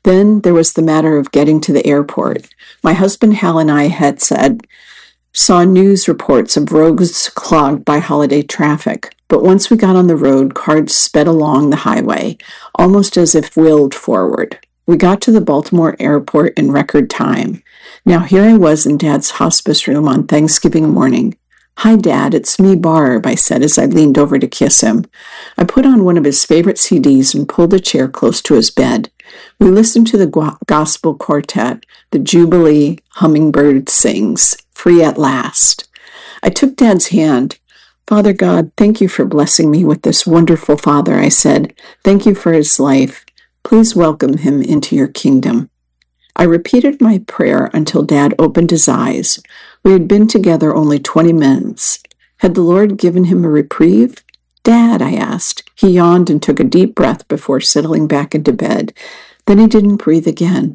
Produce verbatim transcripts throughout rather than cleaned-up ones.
Then there was the matter of getting to the airport. My husband Hal and I had said, saw news reports of roads clogged by holiday traffic. But once we got on the road, cars sped along the highway, almost as if willed forward. We got to the Baltimore airport in record time. Now here I was in Dad's hospice room on Thanksgiving morning. "Hi, Dad, it's me, Barb," I said as I leaned over to kiss him. I put on one of his favorite C Ds and pulled a chair close to his bed. We listened to the go- gospel quartet, the Jubilee Hummingbird sings, "Free at Last." I took Dad's hand. "Father God, thank you for blessing me with this wonderful father," I said. "Thank you for his life. Please welcome him into your kingdom." I repeated my prayer until Dad opened his eyes. We had been together only twenty minutes. Had the Lord given him a reprieve? "Dad," I asked. He yawned and took a deep breath before settling back into bed. Then he didn't breathe again.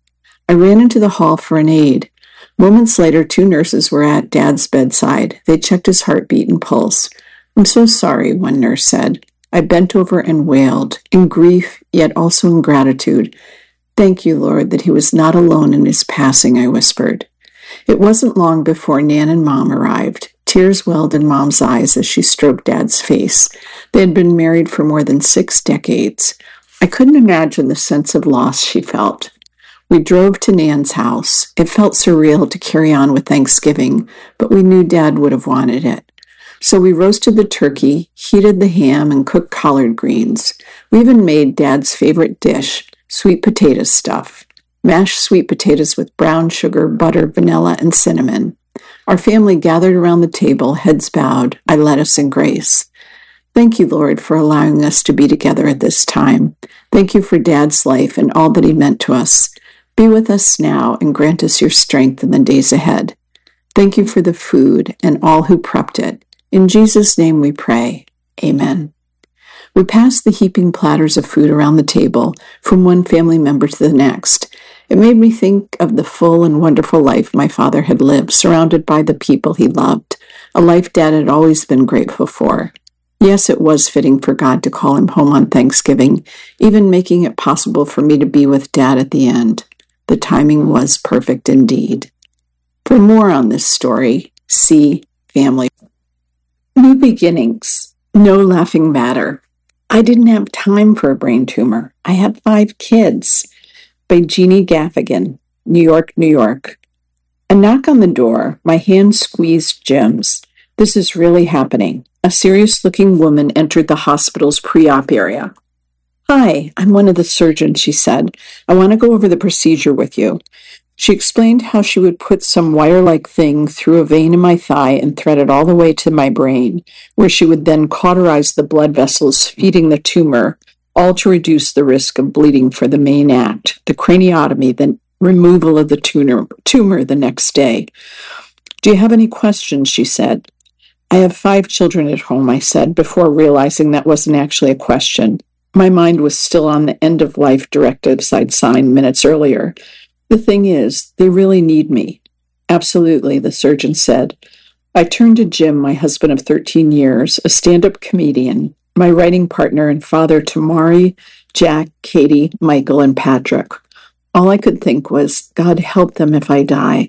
I ran into the hall for an aide. Moments later, two nurses were at Dad's bedside. They checked his heartbeat and pulse. "I'm so sorry," one nurse said. I bent over and wailed, in grief, yet also in gratitude. "Thank you, Lord, that he was not alone in his passing," I whispered. It wasn't long before Nan and Mom arrived. Tears welled in Mom's eyes as she stroked Dad's face. They had been married for more than six decades. I couldn't imagine the sense of loss she felt. We drove to Nan's house. It felt surreal to carry on with Thanksgiving, but we knew Dad would have wanted it. So we roasted the turkey, heated the ham, and cooked collard greens. We even made Dad's favorite dish, sweet potato stuff. Mashed sweet potatoes with brown sugar, butter, vanilla, and cinnamon. Our family gathered around the table, heads bowed. I led us in grace. Thank you, Lord, for allowing us to be together at this time. Thank you for Dad's life and all that he meant to us. Be with us now and grant us your strength in the days ahead. Thank you for the food and all who prepped it. In Jesus' name we pray. Amen. We passed the heaping platters of food around the table, from one family member to the next. It made me think of the full and wonderful life my father had lived, surrounded by the people he loved, a life Dad had always been grateful for. Yes, it was fitting for God to call him home on Thanksgiving, even making it possible for me to be with Dad at the end. The timing was perfect indeed. For more on this story, see Family. New beginnings. No laughing matter. I didn't have time for a brain tumor. I had five kids. By Jeannie Gaffigan, New York, New York. A knock on the door. My hand squeezed Jim's. This is really happening. A serious-looking woman entered the hospital's pre-op area. "Hi, I'm one of the surgeons," she said. "I want to go over the procedure with you." She explained how she would put some wire-like thing through a vein in my thigh and thread it all the way to my brain, where she would then cauterize the blood vessels feeding the tumor, all to reduce the risk of bleeding for the main act, the craniotomy, the removal of the tumor, tumor the next day. "Do you have any questions?" she said. "I have five children at home," I said, before realizing that wasn't actually a question. My mind was still on the end-of-life directives I'd signed minutes earlier. "The thing is, they really need me." "Absolutely," the surgeon said. I turned to Jim, my husband of thirteen years, a stand-up comedian, my writing partner and father to Mari, Jack, Katie, Michael, and Patrick. All I could think was, God help them if I die.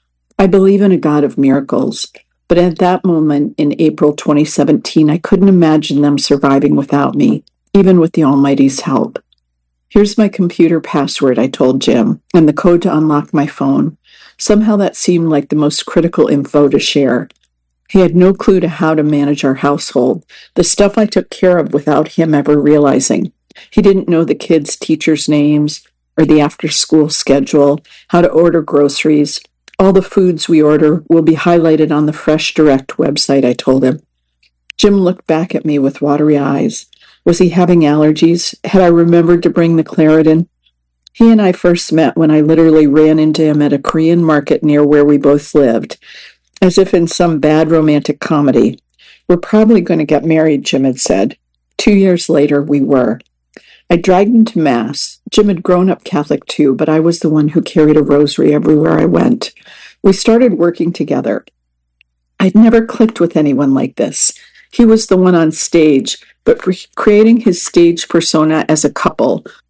I believe in a God of miracles, but at that moment in April twenty seventeen, I couldn't imagine them surviving without me, even with the Almighty's help. "Here's my computer password," I told Jim, "and the code to unlock my phone." Somehow that seemed like the most critical info to share. He had no clue to how to manage our household, the stuff I took care of without him ever realizing. He didn't know the kids' teachers' names or the after-school schedule, how to order groceries. All the foods we order will be highlighted on the Fresh Direct website, I told him. Jim looked back at me with watery eyes. Was he having allergies? Had I remembered to bring the Claritin? He and I first met when I literally ran into him at a Korean market near where we both lived, as if in some bad romantic comedy. "We're probably going to get married," Jim had said. Two years later, we were. I dragged him to Mass. Jim had grown up Catholic too, but I was the one who carried a rosary everywhere I went. We started working together. I'd never clicked with anyone like this. He was the one on stage, but for creating his stage persona as a couple,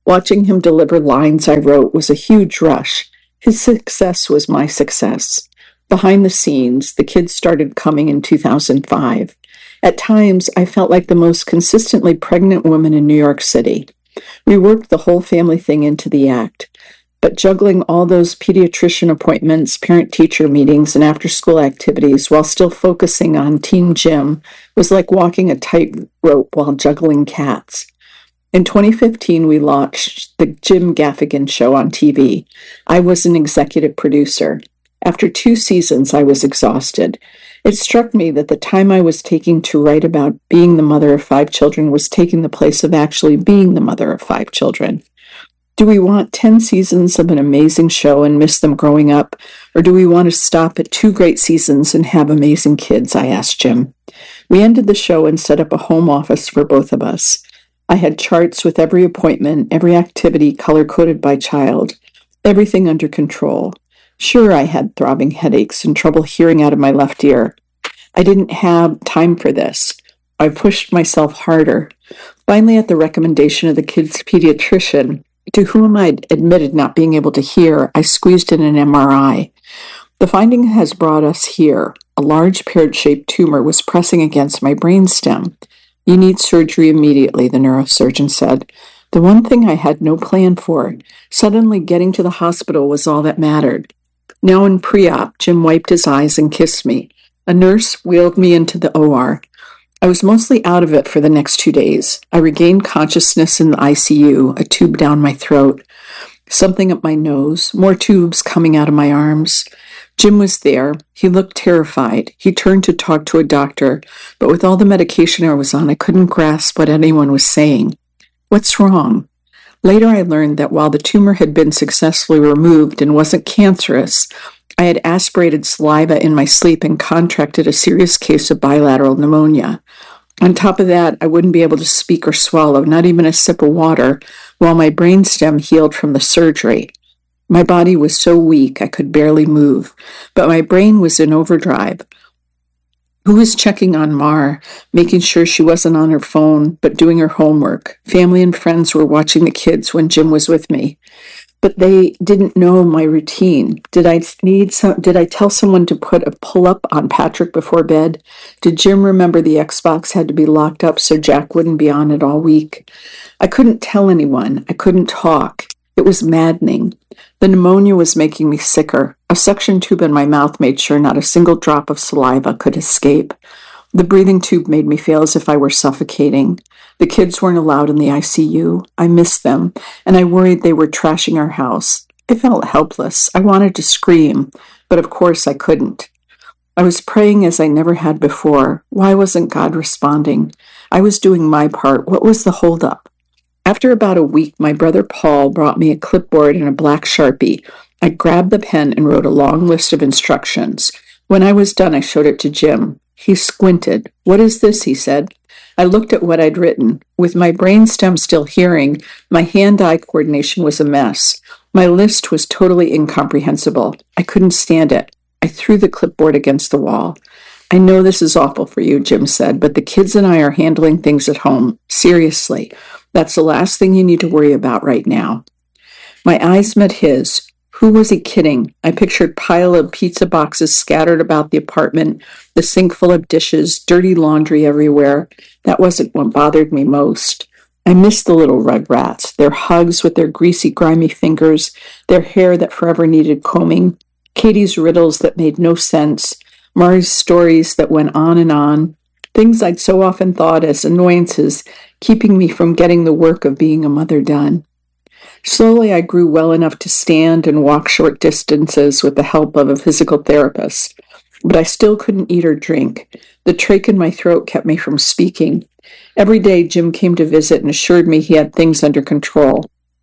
Watching him deliver lines I wrote was a huge rush. His success was my success. Behind the scenes, the kids started coming in two thousand five. At times, I felt like the most consistently pregnant woman in New York City. We worked the whole family thing into the act. But juggling all those pediatrician appointments, parent-teacher meetings, and after-school activities while still focusing on Teen Jim was like walking a tightrope while juggling cats. In twenty fifteen, we launched the Jim Gaffigan Show on T V. I was an executive producer. After two seasons, I was exhausted. It struck me that the time I was taking to write about being the mother of five children was taking the place of actually being the mother of five children. Do we want ten seasons of an amazing show and miss them growing up, or do we want to stop at two great seasons and have amazing kids? I asked Jim. We ended the show and set up a home office for both of us. I had charts with every appointment, every activity color-coded by child, everything under control. Sure, I had throbbing headaches and trouble hearing out of my left ear. I didn't have time for this. I pushed myself harder. Finally, at the recommendation of the kid's pediatrician, to whom I'd admitted not being able to hear, I squeezed in an M R I. The finding has brought us here. A large pear-shaped tumor was pressing against my brainstem. You need surgery immediately, the neurosurgeon said. The one thing I had no plan for. Suddenly getting to the hospital was all that mattered. Now in pre-op, Jim wiped his eyes and kissed me. A nurse wheeled me into the O R. I was mostly out of it for the next two days. I regained consciousness in the I C U, a tube down my throat, something up my nose, more tubes coming out of my arms. Jim was there. He looked terrified. He turned to talk to a doctor, but with all the medication I was on, I couldn't grasp what anyone was saying. What's wrong? Later I learned that while the tumor had been successfully removed and wasn't cancerous, I had aspirated saliva in my sleep and contracted a serious case of bilateral pneumonia. On top of that, I wouldn't be able to speak or swallow, not even a sip of water, while my brainstem healed from the surgery. My body was so weak I could barely move, but my brain was in overdrive. Who was checking on Mar, making sure she wasn't on her phone, but doing her homework? Family and friends were watching the kids when Jim was with me. But they didn't know my routine. Did I need some, did I tell someone to put a pull-up on Patrick before bed? Did Jim remember the Xbox had to be locked up so Jack wouldn't be on it all week? I couldn't tell anyone. I couldn't talk. It was maddening. The pneumonia was making me sicker. A suction tube in my mouth made sure not a single drop of saliva could escape. The breathing tube made me feel as if I were suffocating. The kids weren't allowed in the I C U. I missed them, and I worried they were trashing our house. I felt helpless. I wanted to scream, but of course I couldn't. I was praying as I never had before. Why wasn't God responding? I was doing my part. What was the holdup? After about a week, my brother Paul brought me a clipboard and a black Sharpie. I grabbed the pen and wrote a long list of instructions. When I was done, I showed it to Jim. He squinted. "What is this?" he said. I looked at what I'd written. With my brainstem still hearing, my hand-eye coordination was a mess. My list was totally incomprehensible. I couldn't stand it. I threw the clipboard against the wall. "I know this is awful for you," Jim said, "but the kids and I are handling things at home. Seriously. That's the last thing you need to worry about right now." My eyes met his. Who was he kidding? I pictured pile of pizza boxes scattered about the apartment, the sink full of dishes, dirty laundry everywhere. That wasn't what bothered me most. I missed the little rugrats, their hugs with their greasy, grimy fingers, their hair that forever needed combing, Katie's riddles that made no sense, Mari's stories that went on and on, things I'd so often thought as annoyances, keeping me from getting the work of being a mother done. Slowly, I grew well enough to stand and walk short distances with the help of a physical therapist, but I still couldn't eat or drink. The trach in my throat kept me from speaking. Every day, Jim came to visit and assured me he had things under control.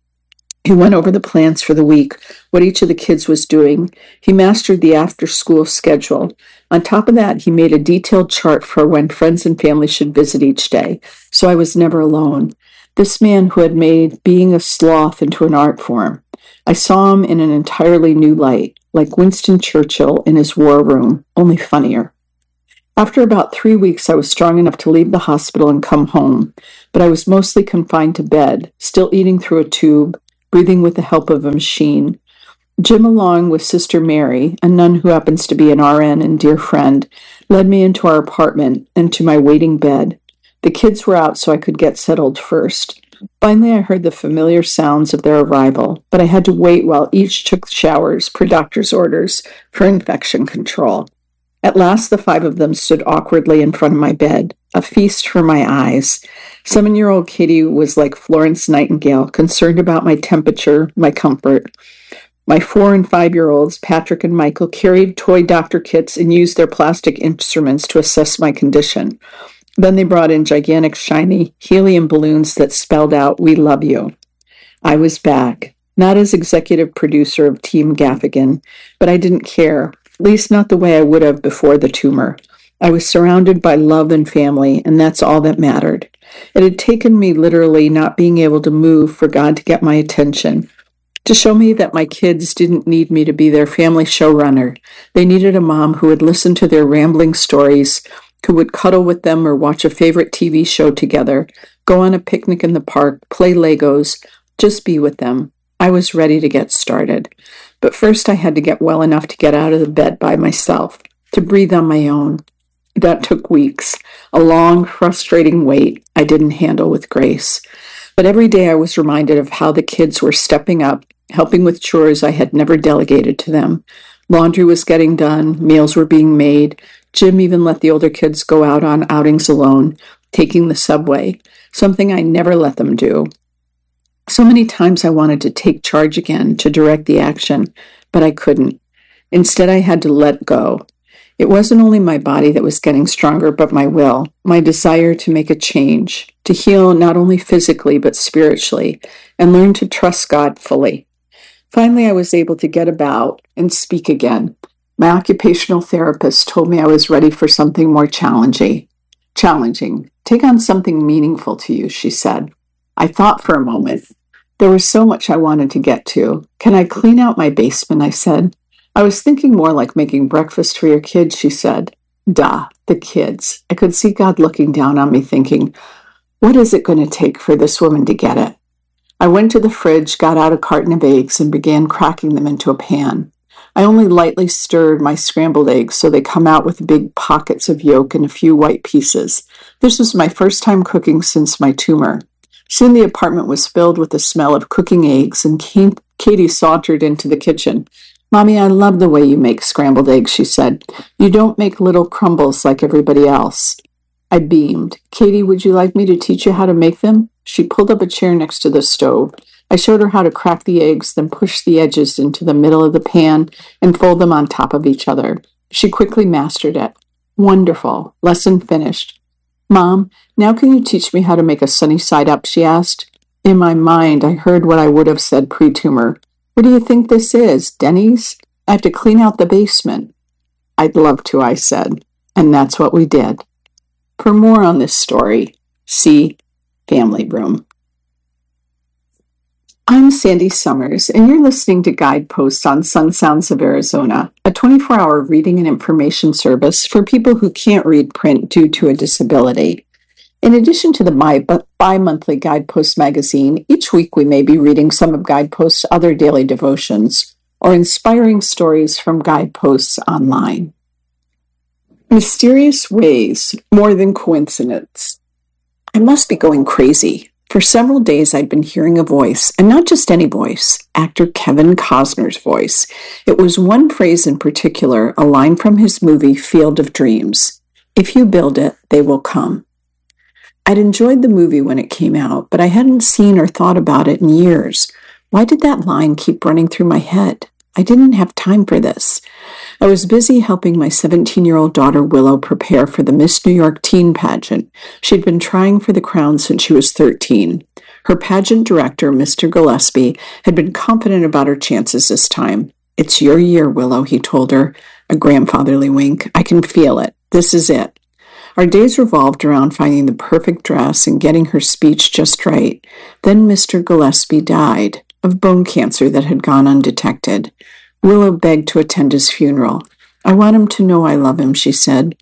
He went over the plans for the week, what each of the kids was doing. He mastered the after-school schedule. On top of that, he made a detailed chart for when friends and family should visit each day, so I was never alone. This man who had made being a sloth into an art form. I saw him in an entirely new light, like Winston Churchill in his war room, only funnier. After about three weeks, I was strong enough to leave the hospital and come home, but I was mostly confined to bed, still eating through a tube, breathing with the help of a machine. Jim, along with Sister Mary, a nun who happens to be an R N and dear friend, led me into our apartment and to my waiting bed. The kids were out so I could get settled first. Finally, I heard the familiar sounds of their arrival, but I had to wait while each took showers per doctor's orders for infection control. At last, the five of them stood awkwardly in front of my bed, a feast for my eyes. Seven-year-old Katie was like Florence Nightingale, concerned about my temperature, my comfort. My four- and five-year-olds, Patrick and Michael, carried toy doctor kits and used their plastic instruments to assess my condition. Then they brought in gigantic, shiny helium balloons that spelled out, "We love you." I was back, not as executive producer of Team Gaffigan, but I didn't care. At least not the way I would have before the tumor. I was surrounded by love and family, and that's all that mattered. It had taken me literally not being able to move for God to get my attention, to show me that my kids didn't need me to be their family showrunner. They needed a mom who would listen to their rambling stories, who would cuddle with them or watch a favorite T V show together, go on a picnic in the park, play Legos, just be with them. I was ready to get started. But first I had to get well enough to get out of the bed by myself, to breathe on my own. That took weeks, a long, frustrating wait I didn't handle with grace. But every day I was reminded of how the kids were stepping up, helping with chores I had never delegated to them. Laundry was getting done, meals were being made. Jim even let the older kids go out on outings alone, taking the subway, something I never let them do. So many times I wanted to take charge again, to direct the action, but I couldn't. Instead, I had to let go. It wasn't only my body that was getting stronger, but my will, my desire to make a change, to heal not only physically, but spiritually, and learn to trust God fully. Finally, I was able to get about and speak again. My occupational therapist told me I was ready for something more challenging. Challenging. Take on something meaningful to you, she said. I thought for a moment. There was so much I wanted to get to. Can I clean out my basement? I said. I was thinking more like making breakfast for your kids, she said. Duh, the kids. I could see God looking down on me thinking, what is it going to take for this woman to get it? I went to the fridge, got out a carton of eggs, and began cracking them into a pan. I only lightly stirred my scrambled eggs so they come out with big pockets of yolk and a few white pieces. This was my first time cooking since my tumor. Soon the apartment was filled with the smell of cooking eggs, and Katie sauntered into the kitchen. Mommy, I love the way you make scrambled eggs, she said. You don't make little crumbles like everybody else. I beamed. Katie, would you like me to teach you how to make them? She pulled up a chair next to the stove. I showed her how to crack the eggs, then push the edges into the middle of the pan and fold them on top of each other. She quickly mastered it. Wonderful. Lesson finished. Mom, now can you teach me how to make a sunny side up, she asked. In my mind, I heard what I would have said pre-tumor. What do you think this is, Denny's? I have to clean out the basement. I'd love to, I said, and that's what we did. For more on this story, see Family Room. I'm Sandy Summers, and you're listening to Guideposts on Sun Sounds of Arizona, a twenty-four hour reading and information service for people who can't read print due to a disability. In addition to the bi-monthly Guidepost magazine, each week we may be reading some of Guideposts' other daily devotions or inspiring stories from Guideposts online. Mysterious ways, more than coincidence. I must be going crazy. For several days I'd been hearing a voice, and not just any voice, actor Kevin Costner's voice. It was one phrase in particular, a line from his movie Field of Dreams. If you build it, they will come. I'd enjoyed the movie when it came out, but I hadn't seen or thought about it in years. Why did that line keep running through my head? I didn't have time for this. I was busy helping my seventeen-year-old daughter Willow prepare for the Miss New York teen pageant. She'd been trying for the crown since she was thirteen. Her pageant director, Mister Gillespie, had been confident about her chances this time. It's your year, Willow, he told her, a grandfatherly wink. I can feel it. This is it. Our days revolved around finding the perfect dress and getting her speech just right. Then Mister Gillespie died of bone cancer that had gone undetected. Willow begged to attend his funeral. I want him to know I love him, she said.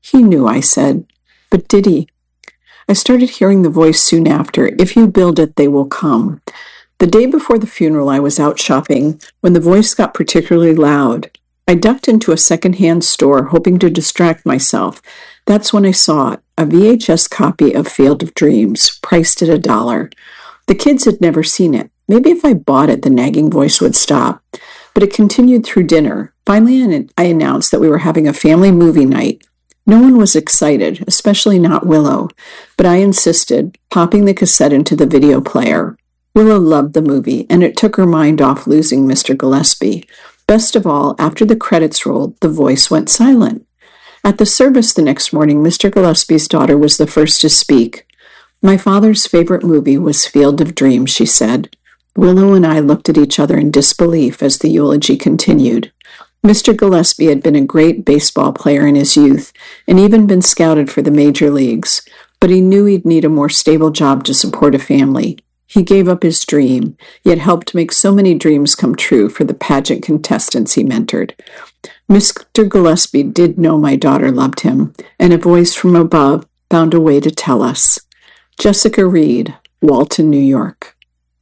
He knew, I said. But did he? I started hearing the voice soon after, if you build it, they will come. The day before the funeral, I was out shopping when the voice got particularly loud. I ducked into a second-hand store, hoping to distract myself. That's when I saw it, a V H S copy of Field of Dreams, priced at a dollar. The kids had never seen it. Maybe if I bought it, the nagging voice would stop. But it continued through dinner. Finally, I announced that we were having a family movie night. No one was excited, especially not Willow, but I insisted, popping the cassette into the video player. Willow loved the movie, and it took her mind off losing Mister Gillespie. Best of all, after the credits rolled, the voice went silent. At the service the next morning, Mister Gillespie's daughter was the first to speak. My father's favorite movie was Field of Dreams, she said. Willow and I looked at each other in disbelief as the eulogy continued. Mister Gillespie had been a great baseball player in his youth and even been scouted for the major leagues, but he knew he'd need a more stable job to support a family. He gave up his dream, yet helped make so many dreams come true for the pageant contestants he mentored. Mister Gillespie did know my daughter loved him, and a voice from above found a way to tell us. Jessica Reed, Walton, New York.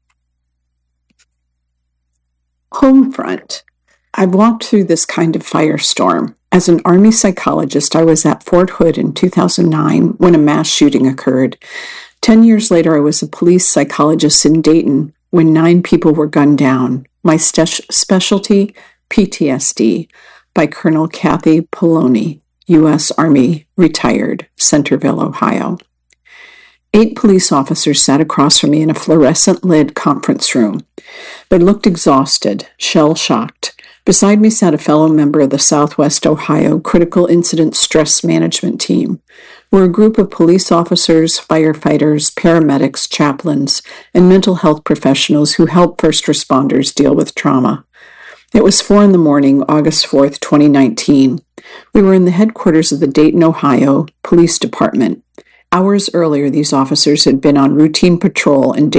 Homefront. I've walked through this kind of firestorm. As an Army psychologist, I was at Fort Hood in two thousand nine when a mass shooting occurred. Ten years later, I was a police psychologist in Dayton when nine people were gunned down. My st- specialty, P T S D, by Colonel Kathy Poloni, U S Army, retired, Centerville, Ohio. Eight police officers sat across from me in a fluorescent-lit conference room. They looked exhausted, shell-shocked. Beside me sat a fellow member of the Southwest Ohio Critical Incident Stress Management Team. We're a group of police officers, firefighters, paramedics, chaplains, and mental health professionals who help first responders deal with trauma. It was four in the morning, August fourth, twenty nineteen. We were in the headquarters of the Dayton, Ohio Police Department. Hours earlier, these officers had been on routine patrol in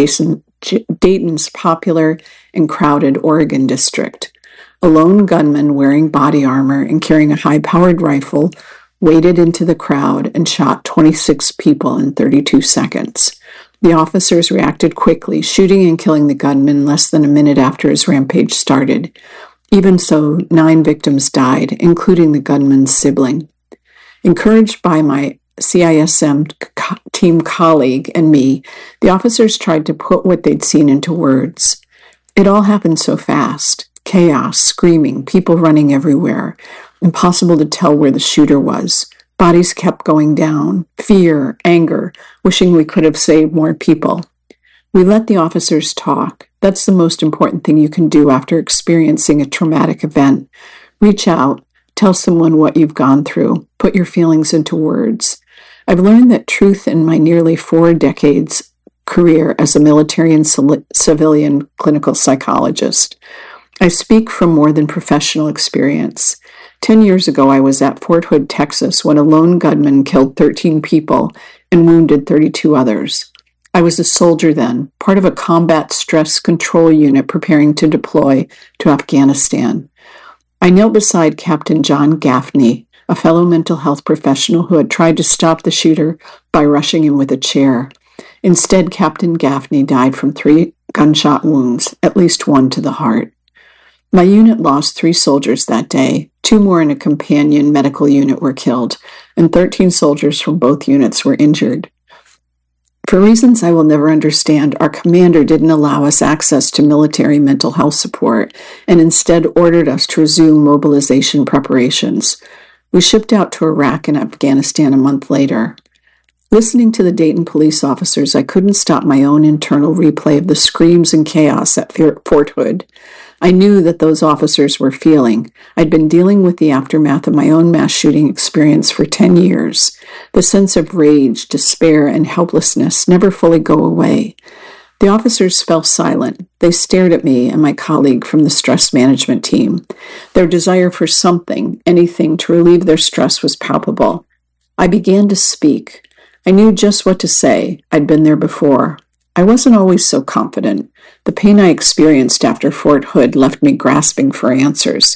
Dayton's popular and crowded Oregon district. A lone gunman wearing body armor and carrying a high-powered rifle waded into the crowd and shot twenty-six people in thirty-two seconds. The officers reacted quickly, shooting and killing the gunman less than a minute after his rampage started. Even so, nine victims died, including the gunman's sibling. Encouraged by my C I S M co- team colleague and me, the officers tried to put what they'd seen into words. It all happened so fast. Chaos, screaming, people running everywhere. Impossible to tell where the shooter was. Bodies kept going down. Fear, anger, wishing we could have saved more people. We let the officers talk. That's the most important thing you can do after experiencing a traumatic event. Reach out. Tell someone what you've gone through. Put your feelings into words. I've learned that truth in my nearly four decades career as a military and civilian clinical psychologist. I speak from more than professional experience. Ten years ago, I was at Fort Hood, Texas, when a lone gunman killed thirteen people and wounded thirty-two others. I was a soldier then, part of a combat stress control unit preparing to deploy to Afghanistan. I knelt beside Captain John Gaffney, a fellow mental health professional who had tried to stop the shooter by rushing him with a chair. Instead, Captain Gaffney died from three gunshot wounds, at least one to the heart. My unit lost three soldiers that day. Two more in a companion medical unit were killed, and thirteen soldiers from both units were injured. For reasons I will never understand, our commander didn't allow us access to military mental health support and instead ordered us to resume mobilization preparations. We shipped out to Iraq and Afghanistan a month later. Listening to the Dayton police officers, I couldn't stop my own internal replay of the screams and chaos at Fort Hood. I knew that those officers were feeling. I'd been dealing with the aftermath of my own mass shooting experience for ten years. The sense of rage, despair, and helplessness never fully go away. The officers fell silent. They stared at me and my colleague from the stress management team. Their desire for something, anything, to relieve their stress was palpable. I began to speak. I knew just what to say. I'd been there before. I wasn't always so confident. The pain I experienced after Fort Hood left me grasping for answers.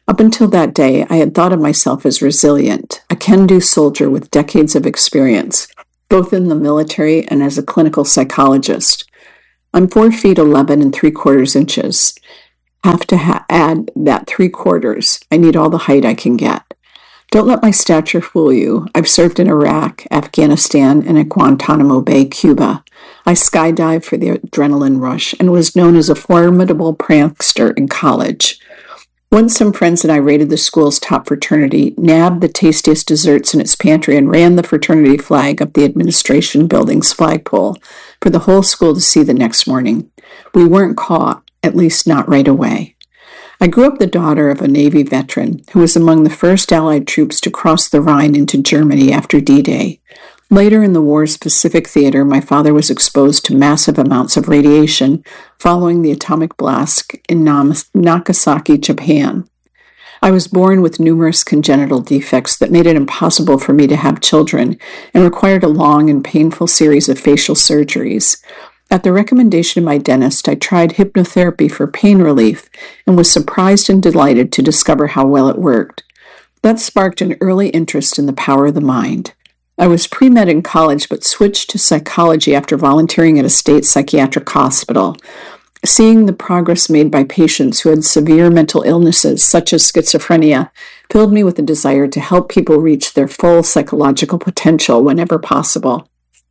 Up until that day, I had thought of myself as resilient, a can-do soldier with decades of experience, both in the military and as a clinical psychologist. I'm four feet eleven and three quarters inches. Have to ha- add that three quarters. I need all the height I can get. Don't let my stature fool you. I've served in Iraq, Afghanistan, and at Guantanamo Bay, Cuba. I skydived for the adrenaline rush and was known as a formidable prankster in college. Once some friends and I raided the school's top fraternity, nabbed the tastiest desserts in its pantry, and ran the fraternity flag up the administration building's flagpole for the whole school to see the next morning. We weren't caught, at least not right away. I grew up the daughter of a Navy veteran who was among the first Allied troops to cross the Rhine into Germany after D-Day. Later in the war's Pacific theater, my father was exposed to massive amounts of radiation following the atomic blast in Nagasaki, Japan. I was born with numerous congenital defects that made it impossible for me to have children and required a long and painful series of facial surgeries. At the recommendation of my dentist, I tried hypnotherapy for pain relief and was surprised and delighted to discover how well it worked. That sparked an early interest in the power of the mind. I was pre-med in college but switched to psychology after volunteering at a state psychiatric hospital. Seeing the progress made by patients who had severe mental illnesses, such as schizophrenia, filled me with a desire to help people reach their full psychological potential whenever possible.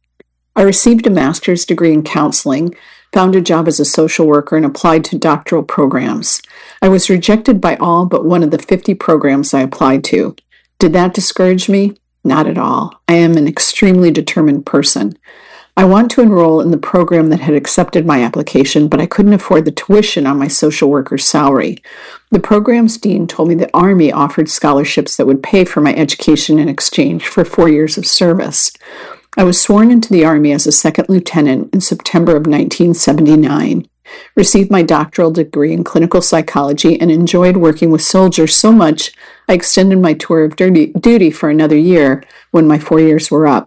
I received a master's degree in counseling, found a job as a social worker, and applied to doctoral programs. I was rejected by all but one of the fifty programs I applied to. Did that discourage me? Not at all. I am an extremely determined person. I want to enroll in the program that had accepted my application, but I couldn't afford the tuition on my social worker's salary. The program's dean told me the Army offered scholarships that would pay for my education in exchange for four years of service. I was sworn into the Army as a second lieutenant in September of nineteen seventy-nine, received my doctoral degree in clinical psychology, and enjoyed working with soldiers so much I extended my tour of duty for another year when my four years were up.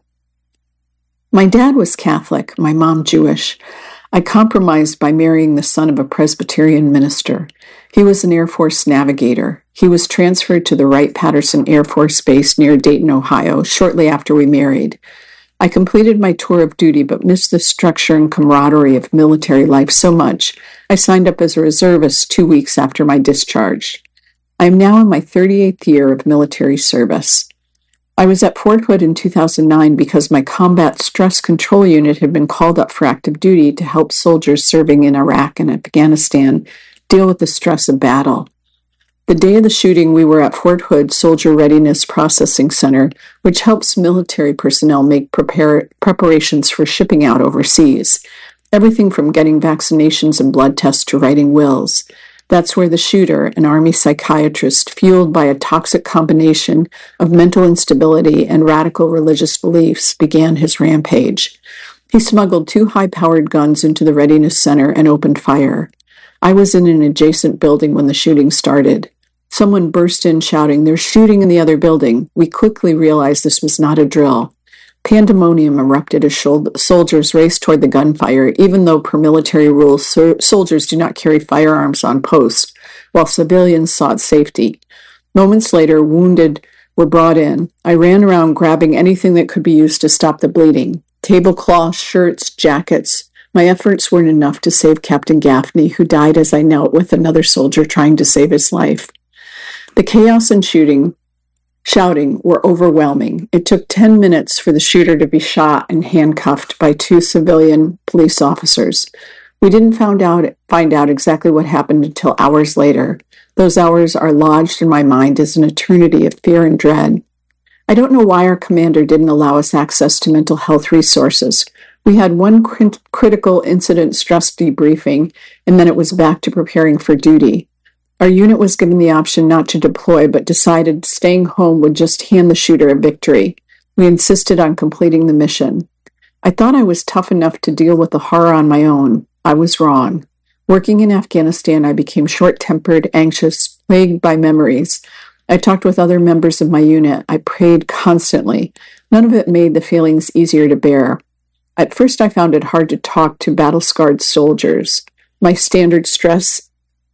My dad was Catholic, my mom Jewish. I compromised by marrying the son of a Presbyterian minister. He was an Air Force navigator. He was transferred to the Wright-Patterson Air Force Base near Dayton, Ohio, shortly after we married. I completed my tour of duty but missed the structure and camaraderie of military life so much, I signed up as a reservist two weeks after my discharge. I am now in my thirty-eighth year of military service. I was at Fort Hood in two thousand nine because my Combat Stress Control Unit had been called up for active duty to help soldiers serving in Iraq and Afghanistan deal with the stress of battle. The day of the shooting, we were at Fort Hood Soldier Readiness Processing Center, which helps military personnel make prepare, preparations for shipping out overseas. Everything from getting vaccinations and blood tests to writing wills. That's where the shooter, an Army psychiatrist fueled by a toxic combination of mental instability and radical religious beliefs, began his rampage. He smuggled two high-powered guns into the Readiness Center and opened fire. I was in an adjacent building when the shooting started. Someone burst in shouting, "There's shooting in the other building." We quickly realized this was not a drill. Pandemonium erupted as soldiers raced toward the gunfire, even though per military rules, so- soldiers do not carry firearms on post, while civilians sought safety. Moments later, wounded were brought in. I ran around grabbing anything that could be used to stop the bleeding. Tablecloths, shirts, jackets. My efforts weren't enough to save Captain Gaffney, who died as I knelt with another soldier trying to save his life. The chaos and shooting Shouting were overwhelming. It took ten minutes for the shooter to be shot and handcuffed by two civilian police officers. We didn't find out, find out exactly what happened until hours later. Those hours are lodged in my mind as an eternity of fear and dread. I don't know why our commander didn't allow us access to mental health resources. We had one crit- critical incident stress debriefing, and then it was back to preparing for duty. Our unit was given the option not to deploy, but decided staying home would just hand the shooter a victory. We insisted on completing the mission. I thought I was tough enough to deal with the horror on my own. I was wrong. Working in Afghanistan, I became short-tempered, anxious, plagued by memories. I talked with other members of my unit. I prayed constantly. None of it made the feelings easier to bear. At first, I found it hard to talk to battle-scarred soldiers. My standard stress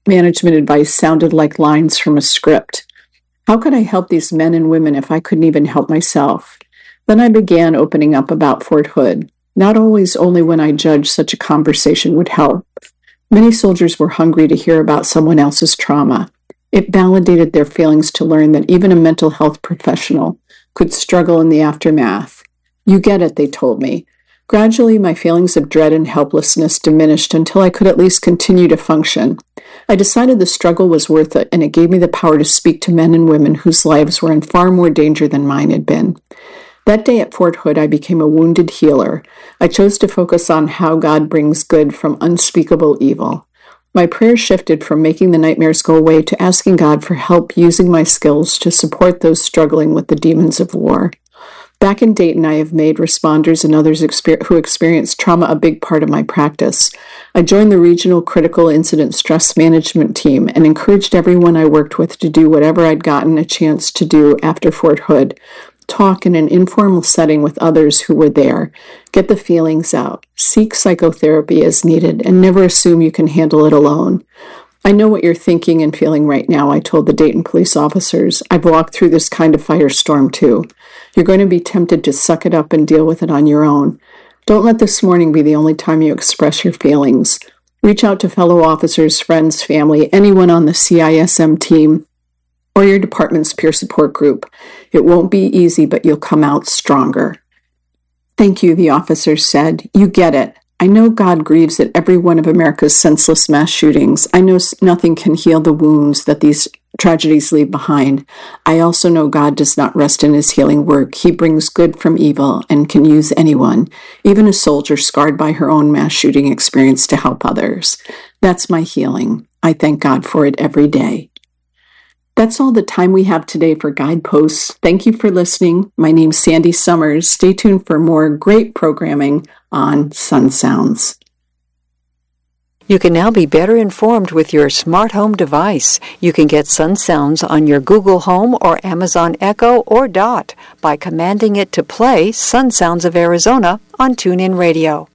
management advice sounded like lines from a script. How could I help these men and women if I couldn't even help myself? Then I began opening up about Fort Hood. Not always only when I judged such a conversation would help. Many soldiers were hungry to hear about someone else's trauma. It validated their feelings to learn that even a mental health professional could struggle in the aftermath. You get it, they told me. Gradually, my feelings of dread and helplessness diminished until I could at least continue to function. I decided the struggle was worth it, and it gave me the power to speak to men and women whose lives were in far more danger than mine had been. That day at Fort Hood, I became a wounded healer. I chose to focus on how God brings good from unspeakable evil. My prayer shifted from making the nightmares go away to asking God for help using my skills to support those struggling with the demons of war. Back in Dayton, I have made responders and others exper- who experience trauma a big part of my practice. I joined the Regional Critical Incident Stress Management Team and encouraged everyone I worked with to do whatever I'd gotten a chance to do after Fort Hood. Talk in an informal setting with others who were there. Get the feelings out. Seek psychotherapy as needed, and never assume you can handle it alone. I know what you're thinking and feeling right now, I told the Dayton police officers. I've walked through this kind of firestorm too. You're going to be tempted to suck it up and deal with it on your own. Don't let this morning be the only time you express your feelings. Reach out to fellow officers, friends, family, anyone on the C I S M team, or your department's peer support group. It won't be easy, but you'll come out stronger. Thank you, the officers said. You get it. I know God grieves at every one of America's senseless mass shootings. I know nothing can heal the wounds that these tragedies leave behind. I also know God does not rest in his healing work. He brings good from evil and can use anyone, even a soldier scarred by her own mass shooting experience, to help others. That's my healing. I thank God for it every day. That's all the time we have today for Guideposts. Thank you for listening. My name's Sandy Summers. Stay tuned for more great programming on Sun Sounds. You can now be better informed with your smart home device. You can get Sun Sounds on your Google Home or Amazon Echo or Dot by commanding it to play Sun Sounds of Arizona on TuneIn Radio.